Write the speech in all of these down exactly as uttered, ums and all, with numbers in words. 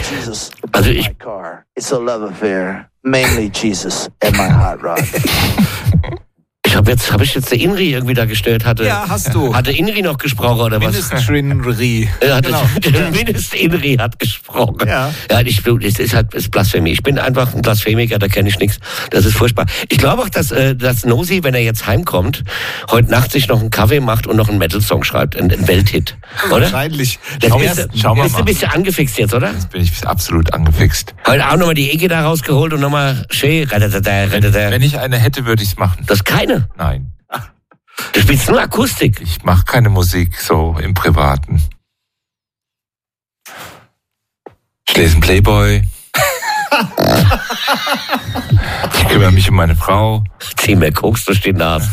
Also ich... It's a love affair. Mainly Jesus and my hot rod. Ich habe jetzt, habe ich jetzt der Inri irgendwie da gestellt? Hatte, ja, hast du. Hatte Inri noch gesprochen oder was? Mindest-Inri. Ja, genau. Der Mindest-Inri hat gesprochen. Ja. Ja, ich, das ist halt das ist Blasphemie. Ich bin einfach ein Blasphemiker, da kenne ich nichts. Das ist furchtbar. Ich glaube auch, dass, dass Nosy, wenn er jetzt heimkommt, heute Nacht sich noch einen Kaffee macht und noch einen Metal-Song schreibt. Einen, einen Welthit. Oder? Wahrscheinlich. Das Schau, bist, schau mal. Bist du ein bisschen angefixt jetzt, oder? Jetzt bin ich absolut angefixt. Heute auch nochmal die Ecke da rausgeholt und nochmal schön. Wenn, wenn ich eine hätte, würde ich es machen. Das ist keine? Nein. Du spielst nur Akustik. Ich mache keine Musik so im Privaten. Ich lese einen Playboy. Ich kümmere mich um meine Frau. Zieh mir Koks durch die Nase.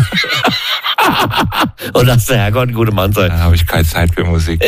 Und lass der Herrgott ein guter Mann sein. Dann habe ich keine Zeit für Musik.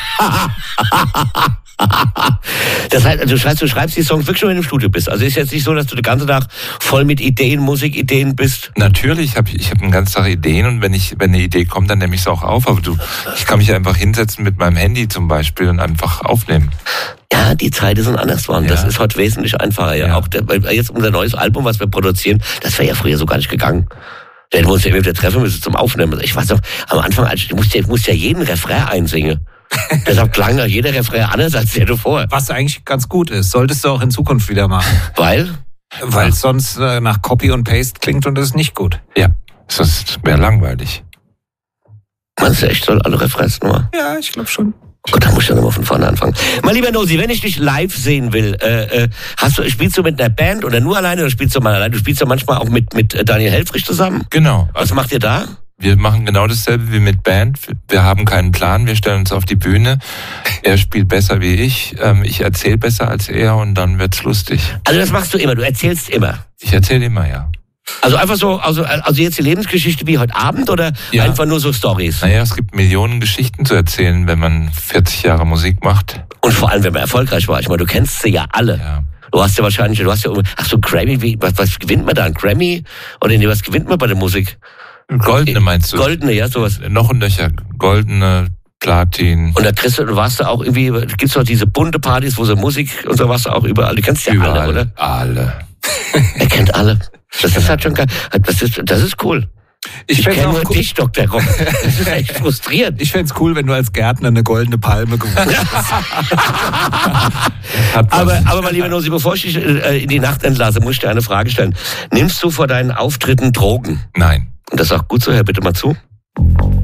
Das heißt, du schreibst, du schreibst die Songs wirklich schon, wenn du im Studio bist. Also ist jetzt nicht so, dass du den ganzen Tag voll mit Ideen, Musikideen bist. Natürlich, habe ich, ich habe den ganzen Tag Ideen und wenn ich, wenn eine Idee kommt, dann nehme ich es auch auf. Aber du, ich kann mich einfach hinsetzen mit meinem Handy zum Beispiel und einfach aufnehmen. Ja, die Zeiten sind anders geworden. Ja. Das ist heute wesentlich einfacher. Ja. Ja. Auch der, jetzt unser neues Album, was wir produzieren, das wäre ja früher so gar nicht gegangen. Da hätten wir uns ja immer wieder treffen müssen zum Aufnehmen. Ich weiß noch, am Anfang, ich musste, ich musste ja jeden Refrain einsingen. Deshalb klang ja jeder Refrain anders als der davor. Was eigentlich ganz gut ist. Solltest du auch in Zukunft wieder machen. Weil? Weil es sonst äh, nach Copy und Paste klingt und das ist nicht gut. Ja, das wäre langweilig. Meinst du echt, soll alle Refrains nur? Ja, ich glaube schon. Gott, da muss ich ja nochmal von vorne anfangen. Mein lieber Nosy, wenn ich dich live sehen will, äh, hast du, spielst du mit einer Band oder nur alleine oder spielst du mal alleine? Du spielst ja manchmal auch mit, mit Daniel Helfrich zusammen. Genau. Was macht ihr da? Wir machen genau dasselbe wie mit Band. Wir haben keinen Plan, wir stellen uns auf die Bühne. Er spielt besser wie ich, ich erzähle besser als er und dann wird's lustig. Also das machst du immer, du erzählst immer? Ich erzähle immer, ja. Also einfach so, also, also jetzt die Lebensgeschichte wie heute Abend oder ja. Einfach nur so Storys? Naja, es gibt Millionen Geschichten zu erzählen, wenn man vierzig Jahre Musik macht. Und vor allem, wenn man erfolgreich war. Ich meine, du kennst sie ja alle. Ja. Du hast ja wahrscheinlich, du hast ja, ach so, Grammy, wie, was, was gewinnt man da? Ein Grammy? Oder nee, was gewinnt man bei der Musik? Goldene meinst du? Goldene, ja, sowas. Noch ein Löcher, goldene, Platin. Und da kriegst du, warst du auch irgendwie, gibt's doch diese bunte Partys, wo so Musik und so warst du auch überall. Du kennst ja überall, alle, oder? Alle. Er kennt alle. Das ist halt schon geil. Das ist, das ist cool. Ich, ich kenne nur cool. dich, Doktor Rock. Das ist echt frustrierend. Ich fände es cool, wenn du als Gärtner eine goldene Palme gewonnen hättest. aber, aber mein lieber Nosy, bevor ich dich in die Nacht entlasse, muss ich dir eine Frage stellen. Nimmst du vor deinen Auftritten Drogen? Nein. Und das ist auch gut so, hör bitte mal zu.